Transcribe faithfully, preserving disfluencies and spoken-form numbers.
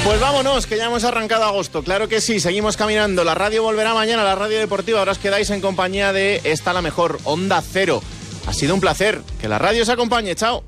Pues vámonos, que ya hemos arrancado agosto. Claro que sí, seguimos caminando. La radio volverá mañana, la radio deportiva. Ahora os quedáis en compañía de esta, la mejor, Onda Cero. Ha sido un placer. Que la radio os acompañe. Chao.